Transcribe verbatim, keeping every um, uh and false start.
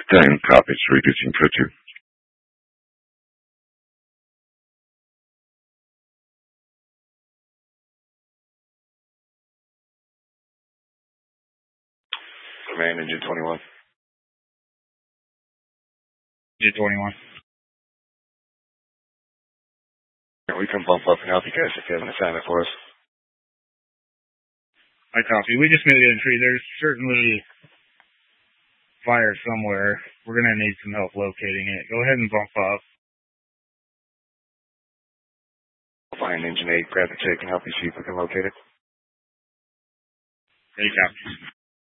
ten, copies, reducing crew two. Command engine twenty-one. Engine twenty-one. We can bump up and help you guys if you have an assignment for us. I copy. We just made entry. There's certainly fire somewhere. We're going to need some help locating it. Go ahead and bump up. Find engine eight, grab the tick and help you see if we can locate it. Hey, copy.